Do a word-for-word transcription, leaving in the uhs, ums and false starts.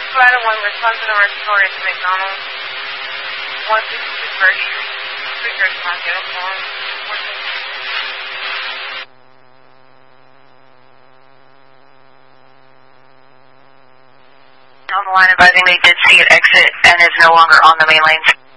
Flight of one response to the respiratory to McDonald's. one sixty-two First Street. Speaker is not uniform. On the line advising they did see it exit and is no longer on the main lanes.